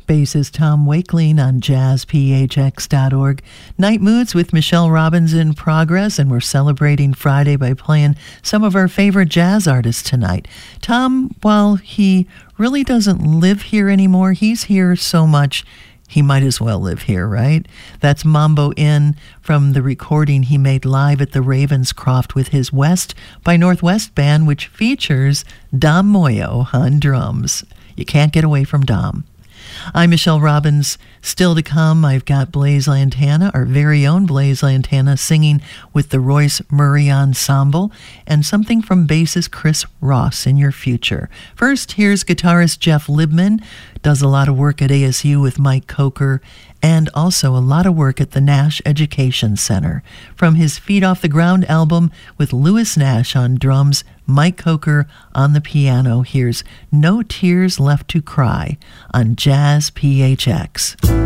Bassist Tom Wakeling on jazzphx.org. Night Moods with Michelle Robbins in progress, and we're celebrating Friday by playing some of our favorite jazz artists tonight. Tom, while he really doesn't live here anymore, he's here so much he might as well live here, right? That's Mambo Inn from the recording he made live at the Ravenscroft with his West by Northwest band, which features Dom Moyo on drums. You can't get away from Dom. I'm Michelle Robbins. Still to come, I've got Blaise Lantana, our very own Blaise Lantana, singing with the Royce Murray Ensemble, and something from bassist Chris Ross in your future. First, here's guitarist Jeff Libman, does a lot of work at ASU with Mike Coker, and also a lot of work at the Nash Education Center. From his Feet Off the Ground album with Lewis Nash on drums, Mike Coker on the piano, here's No Tears Left to Cry on Jazz PHX.